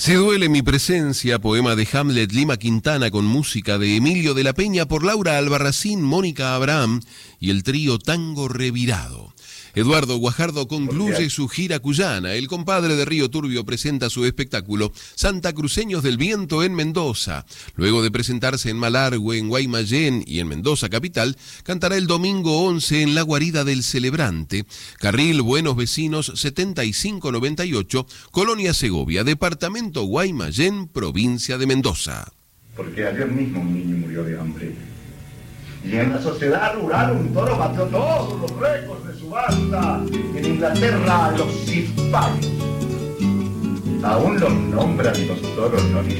Se duele mi presencia, poema de Hamlet Lima Quintana con música de Emilio de la Peña por Laura Albarracín, Mónica Abraham y el trío Tango Revirado. Eduardo Guajardo concluye su gira cuyana. El compadre de Río Turbio presenta su espectáculo Santacruceños del Viento en Mendoza. Luego de presentarse en Malargüe, en Guaymallén y en Mendoza capital, cantará el domingo 11 en la guarida del Celebrante, Carril Buenos Vecinos 7598, Colonia Segovia, departamento Guaymallén, provincia de Mendoza. Porque ayer mismo un niño murió de hambre. Y en la sociedad rural un toro batió todos los récords de subasta. En Inglaterra los cifayos aún los nombran y los toros no